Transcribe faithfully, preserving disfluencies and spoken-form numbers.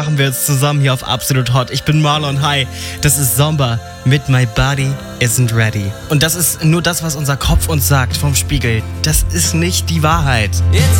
Machen wir jetzt zusammen hier auf Absolut Hot. Ich bin Marlon, hi. Das ist Zomba mit My Body Isn't Ready. Und das ist nur das, was unser Kopf uns sagt vom Spiegel. Das ist nicht die Wahrheit. It's